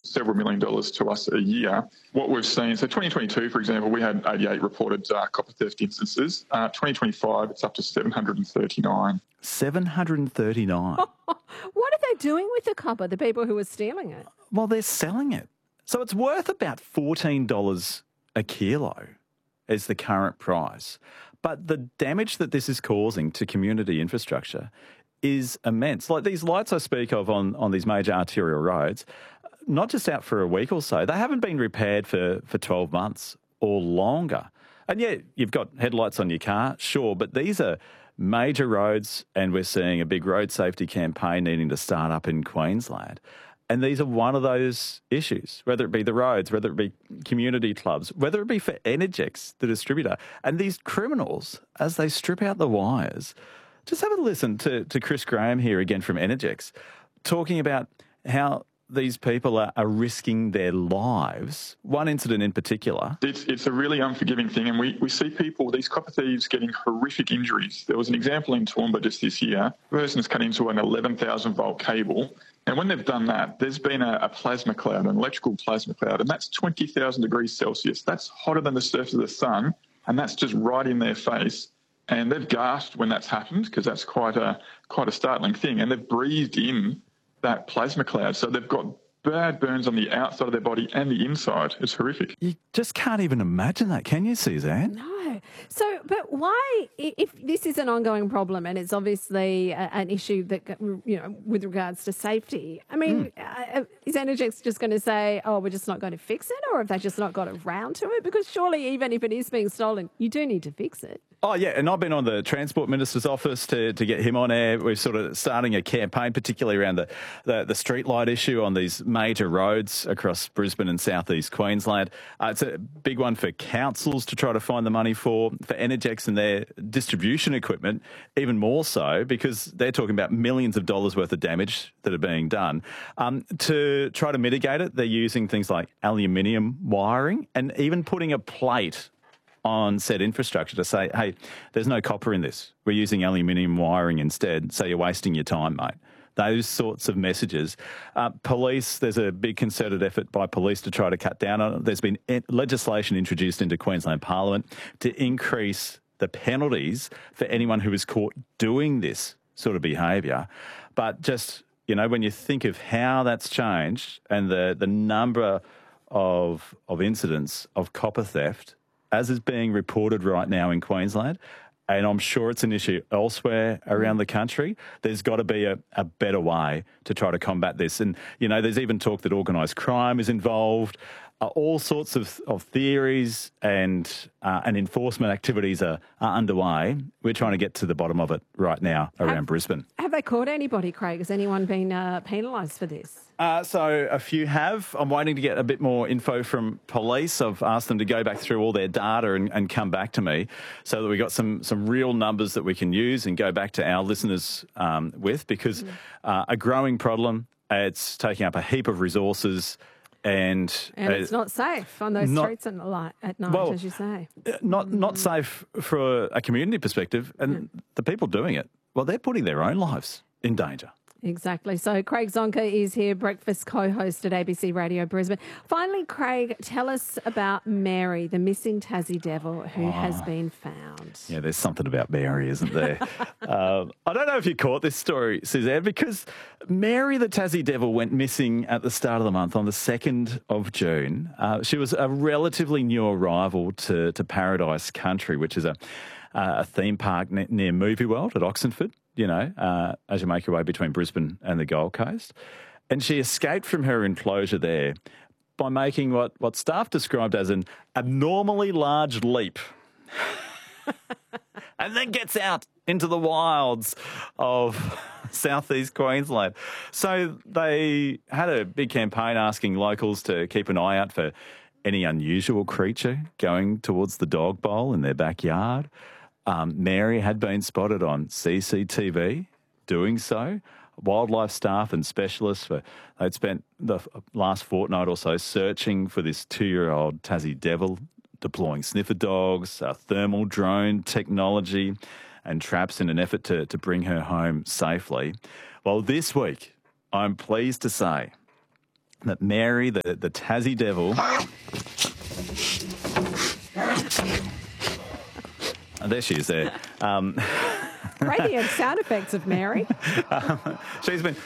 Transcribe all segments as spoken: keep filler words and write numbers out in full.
several million dollars to us a year. What we've seen, so twenty twenty-two, for example, we had eighty-eight reported uh, copper theft instances. Uh, twenty twenty-five, it's up to seven hundred thirty-nine. seven hundred thirty-nine. What are they doing with the copper, the people who are stealing it? Well, they're selling it. So it's worth about fourteen dollars a kilo is the current price. But the damage that this is causing to community infrastructure is immense. Like these lights I speak of on, on these major arterial roads, not just out for a week or so, they haven't been repaired for, for twelve months or longer. And yeah, you've got headlights on your car, sure, but these are major roads, and we're seeing a big road safety campaign needing to start up in Queensland. And these are one of those issues, whether it be the roads, whether it be community clubs, whether it be for Energex, the distributor. And these criminals, as they strip out the wires, just have a listen to, to Chris Graham here again from Energex, talking about how these people are, are risking their lives. One incident in particular. It's, it's a really unforgiving thing, and we, we see people, these copper thieves, getting horrific injuries. There was an example in Toowoomba just this year. A person's cut into an eleven thousand volt cable, and when they've done that, there's been a, a plasma cloud, an electrical plasma cloud, and that's twenty thousand degrees Celsius. That's hotter than the surface of the sun, and that's just right in their face. And they've gasped when that's happened, because that's quite a quite a startling thing, and they've breathed in that plasma cloud. So they've got bad burns on the outside of their body and the inside. It's horrific. You just can't even imagine that, can you, Suzanne? No. So, but why, if this is an ongoing problem and it's obviously a, an issue that, you know, with regards to safety, I mean, mm. uh, is Energex just going to say, oh, we're just not going to fix it, or have they just not got around to it? Because surely even if it is being stolen, you do need to fix it. Oh, yeah, and I've been on the Transport Minister's office to, to get him on air. We're sort of starting a campaign, particularly around the, the, the street light issue on these major roads across Brisbane and southeast Queensland. Uh, it's a big one for councils to try to find the money for, for Energex and their distribution equipment, even more so, because they're talking about millions of dollars worth of damage that are being done. Um, to try to mitigate it, they're using things like aluminium wiring and even putting a plate on said infrastructure to say, hey, there's no copper in this. We're using aluminium wiring instead, so you're wasting your time, mate. Those sorts of messages. Uh, police, there's a big concerted effort by police to try to cut down on it. There's been legislation introduced into Queensland Parliament to increase the penalties for anyone who is caught doing this sort of behaviour. But just, you know, when you think of how that's changed and the, the number of, of incidents of copper theft, as is being reported right now in Queensland, and I'm sure it's an issue elsewhere around the country, there's got to be a, a better way to try to combat this. And, you know, there's even talk that organised crime is involved. Uh, all sorts of, of theories and uh, and enforcement activities are, are underway. We're trying to get to the bottom of it right now around have, Brisbane. Have they caught anybody, Craig? Has anyone been uh, penalised for this? Uh, so a few have. I'm waiting to get a bit more info from police. I've asked them to go back through all their data and, and come back to me so that we got some some real numbers that we can use and go back to our listeners um, with, because mm. uh, a growing problem, it's taking up a heap of resources. And, and it's uh, not safe on those not, streets at night, at night well, as you say. Not not safe for a community perspective. And mm. the people doing it, well, they're putting their own lives in danger. Exactly. So Craig Zonker is here, breakfast co-host at A B C Radio Brisbane. Finally, Craig, tell us about Mary, the missing Tassie devil who oh. has been found. Yeah, there's something about Mary, isn't there? um, I don't know if you caught this story, Suzanne, because Mary, the Tassie devil, went missing at the start of the month on the second of June. Uh, she was a relatively new arrival to, to Paradise Country, which is a, uh, a theme park ne- near Movie World at Oxenford. You know, uh, as you make your way between Brisbane and the Gold Coast. And she escaped from her enclosure there by making what, what staff described as an abnormally large leap. And then gets out into the wilds of southeast Queensland. So they had a big campaign asking locals to keep an eye out for any unusual creature going towards the dog bowl in their backyard. Um, Mary had been spotted on C C T V doing so. Wildlife staff and specialists, were, they'd spent the last fortnight or so searching for this two-year-old Tassie devil, deploying sniffer dogs, uh, thermal drone technology and traps in an effort to, to bring her home safely. Well, this week, I'm pleased to say that Mary, the, the Tassie Devil... Oh, there she is there. Um, Radiant sound effects of Mary. um, she's been...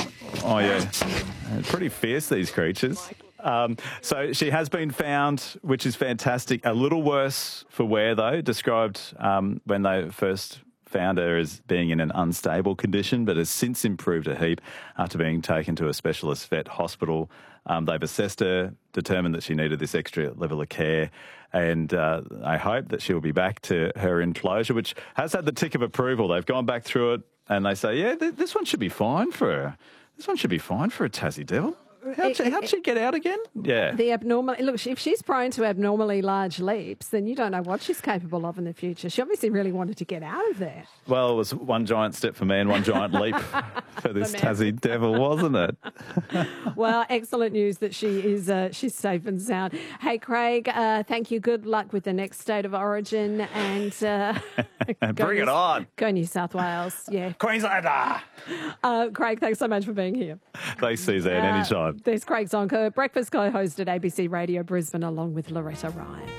Oh, yeah. Pretty fierce, these creatures. Um, so she has been found, which is fantastic. A little worse for wear, though, described um, when they first found her as being in an unstable condition, but has since improved a heap after being taken to a specialist vet hospital. Um, they've assessed her, determined that she needed this extra level of care, and uh, I hope that she'll be back to her enclosure, which has had the tick of approval. They've gone back through it, and they say, yeah, th- this one should be fine for her. This one should be fine for a Tassie Devil. How'd she, how'd she get out again? Yeah. The abnormal... Look, if she's prone to abnormally large leaps, then you don't know what she's capable of in the future. She obviously really wanted to get out of there. Well, it was one giant step for me and one giant leap for this Tassie Devil, wasn't it? Well, excellent news that she is uh, she's safe and sound. Hey, Craig, uh, thank you. Good luck with the next state of origin. And uh, bring it New, on. Go New South Wales. Yeah. Queenslander. Uh, Craig, thanks so much for being here. Thanks, Suzanne. Uh, Anytime. There's Craig Zonker, breakfast co-host at A B C Radio Brisbane, along with Loretta Ryan.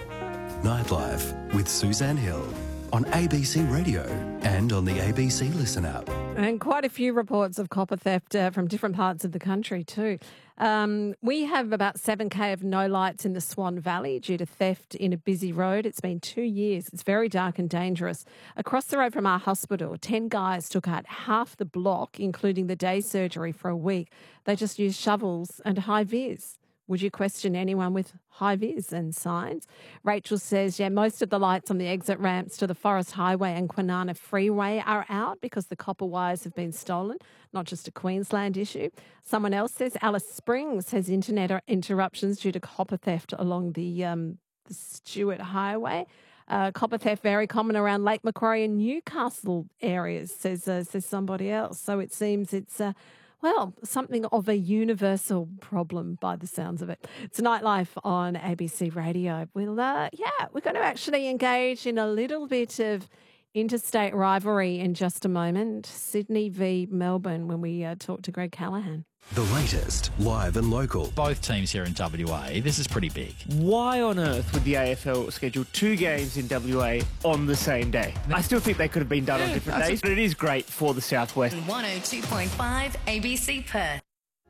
Nightlife with Suzanne Hill on A B C Radio and on the A B C Listen app. And quite a few reports of copper theft uh, from different parts of the country too. Um, we have about seven K of no lights in the Swan Valley due to theft in a busy road. It's been two years. It's very dark and dangerous. Across the road from our hospital, ten guys took out half the block, including the day surgery, for a week. They just used shovels and high-vis. Would you question anyone with high-vis and signs? Rachel says, yeah, most of the lights on the exit ramps to the Forest Highway and Kwinana Freeway are out because the copper wires have been stolen, not just a Queensland issue. Someone else says Alice Springs has internet interruptions due to copper theft along the, um, the Stewart Highway. Uh, copper theft very common around Lake Macquarie and Newcastle areas, says, uh, says somebody else. So it seems it's... Uh, Well, something of a universal problem by the sounds of it. It's Nightlife on A B C Radio. We'll, uh, yeah, we're going to actually engage in a little bit of interstate rivalry in just a moment. Sydney v Melbourne when we uh, talk to Greg Callaghan. The latest, live and local. Both teams here in W A, this is pretty big. Why on earth would the A F L schedule two games in W A on the same day? I still think they could have been done on different days, but it is great for the Southwest. one oh two point five A B C Perth.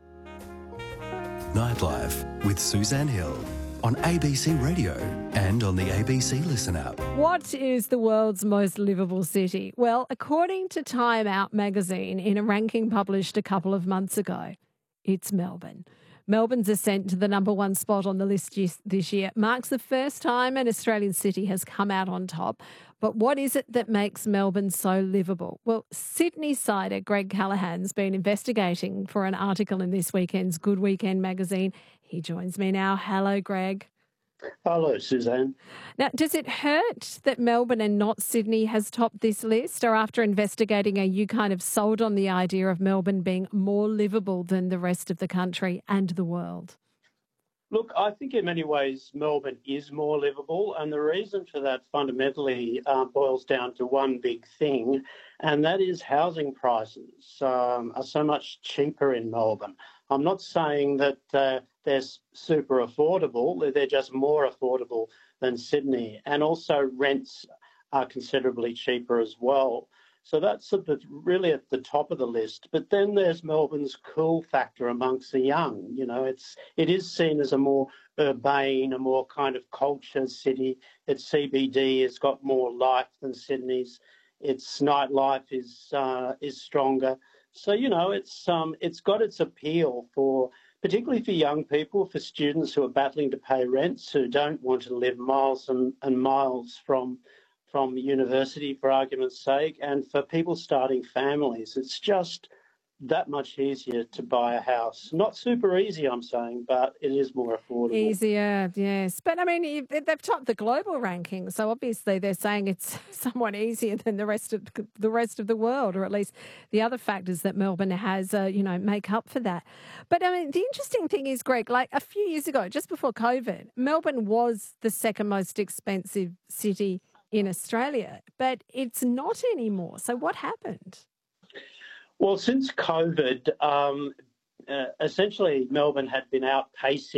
Nightlife with Suzanne Hill on A B C Radio and on the A B C Listen app. What is the world's most livable city? Well, according to Time Out magazine, in a ranking published a couple of months ago, it's Melbourne. Melbourne's ascent to the number one spot on the list this year marks the first time an Australian city has come out on top. But what is it that makes Melbourne so livable? Well, Sydney-sider Greg Callaghan's been investigating for an article in this weekend's Good Weekend magazine. He joins me now. Hello, Greg. Hello, Suzanne. Now, does it hurt that Melbourne and not Sydney has topped this list? Or after investigating, are you kind of sold on the idea of Melbourne being more livable than the rest of the country and the world? Look, I think in many ways Melbourne is more livable, and the reason for that fundamentally uh, boils down to one big thing, and that is housing prices um, are so much cheaper in Melbourne. I'm not saying that uh, they're super affordable, they're just more affordable than Sydney, and also rents are considerably cheaper as well. So that's at the, really at the top of the list. But then there's Melbourne's cool factor amongst the young. You know, it's it is seen as a more urbane, a more kind of culture city. Its C B D has got more life than Sydney's. Its nightlife is uh, is stronger. So you know, it's um it's got its appeal for particularly for young people, for students who are battling to pay rents, who don't want to live miles and, and miles from. from university, for argument's sake, and for people starting families. It's just that much easier to buy a house. Not super easy, I'm saying, but it is more affordable. Easier, yes. But, I mean, they've topped the global ranking, so obviously they're saying it's somewhat easier than the rest of the rest of the world, or at least the other factors that Melbourne has, uh, you know, make up for that. But, I mean, the interesting thing is, Greg, like a few years ago, just before COVID, Melbourne was the second most expensive city in Australia, but it's not anymore. So what happened? Well, since COVID, um, uh, essentially Melbourne had been outpacing